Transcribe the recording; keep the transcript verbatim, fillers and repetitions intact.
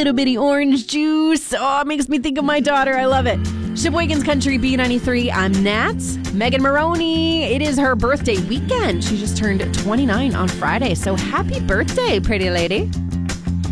little bitty orange juice. Oh, it makes me think of my daughter. I love it. Sheboygan's Country B ninety-three. I'm Nat. Megan Maroney. It is her birthday weekend. She just turned twenty-nine on Friday. So happy birthday, pretty lady.